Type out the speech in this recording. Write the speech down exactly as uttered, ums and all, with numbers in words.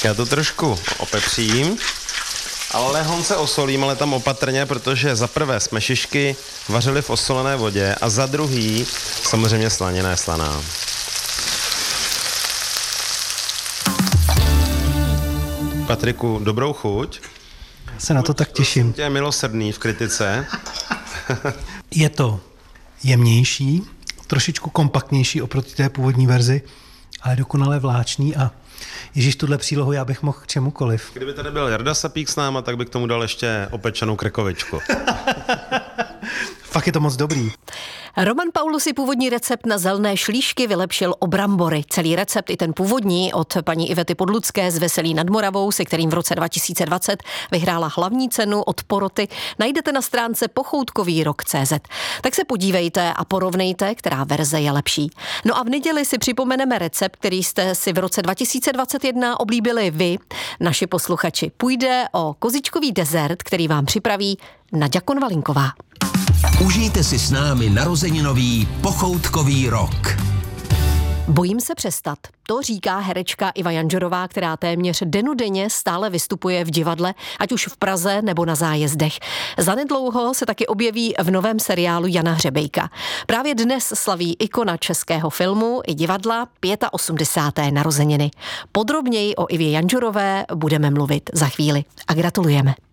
Já to trošku opepřím, ale lehonce osolím, ale tam opatrně, protože za prvé jsme šišky vařili v osolené vodě a za druhý samozřejmě slanina je slaná. Patriku, dobrou chuť. Se na to tak těším. Tě je milosrdný v kritice. Je to jemnější, trošičku kompaktnější oproti té původní verzi, ale dokonale vláčný a ježíš, tuhle přílohu já bych mohl k čemukoliv. Kdyby tady byl Jarda Sapík s náma, tak bych k tomu dal ještě opečenou krkovičku. Fakt je to moc dobrý. Roman Paulus si původní recept na zelné šlíšky vylepšil o brambory. Celý recept i ten původní od paní Ivety Podlucké z Veselí nad Moravou, se kterým v roce dva tisíce dvacet vyhrála hlavní cenu od poroty, najdete na stránce pochoutkový rok tečka cé zet. Tak se podívejte a porovnejte, která verze je lepší. No a v neděli si připomeneme recept, který jste si v roce dva tisíce dvacet jedna oblíbili vy, naši posluchači. Půjde o kozičkový dezert, který vám připraví Naďa Konvalinková. Užijte si s námi narozeninový pochoutkový rok. Bojím se přestat. To říká herečka Iva Janžorová, která téměř dennodenně stále vystupuje v divadle, ať už v Praze nebo na zájezdech. Zanedlouho se taky objeví v novém seriálu Jana Hřebejka. Právě dnes slaví ikona českého filmu i divadla osmdesáté narozeniny. Podrobněji o Ivě Janžorové budeme mluvit za chvíli. A gratulujeme.